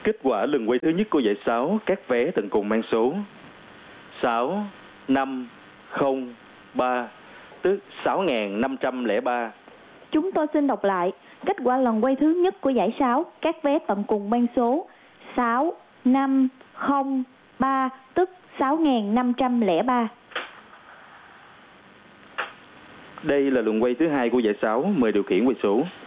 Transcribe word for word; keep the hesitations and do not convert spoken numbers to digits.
Kết quả lần quay thứ nhất của giải sáu, các vé tận cùng mang số sáu năm không ba, tức sáu nghìn năm trăm lẻ ba. Chúng tôi xin đọc lại. Kết quả lần quay thứ nhất của giải sáu, các vé tận cùng mang số sáu năm không ba, tức sáu nghìn năm trăm lẻ ba. Đây là lần quay thứ hai của giải sáu, mời điều khiển quay số.